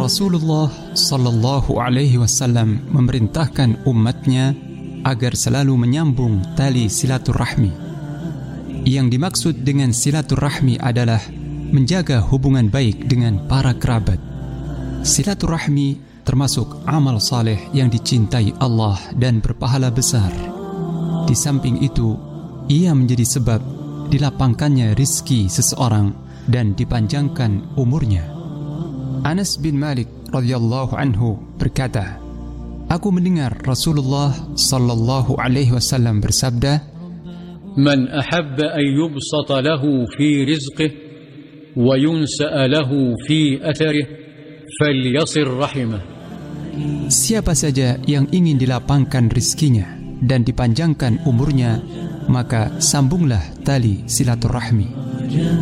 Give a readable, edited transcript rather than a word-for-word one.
Rasulullah sallallahu alaihi wasallam memerintahkan umatnya agar selalu menyambung tali silaturahmi. Yang dimaksud dengan silaturahmi adalah menjaga hubungan baik dengan para kerabat. Silaturahmi termasuk amal saleh yang dicintai Allah dan berpahala besar. Di samping itu, ia menjadi sebab dilapangkannya rizki seseorang dan dipanjangkan umurnya. Anas bin Malik radhiyallahu anhu berkata, aku mendengar Rasulullah sallallahu alaihi wasallam bersabda, "Man ahabba an yubsata lahu fi rizqihi wa yunsa'a lahu fi atharihi falyasir rahimah." Siapa saja yang ingin dilapangkan rizkinya dan dipanjangkan umurnya, maka sambunglah tali silaturahmi.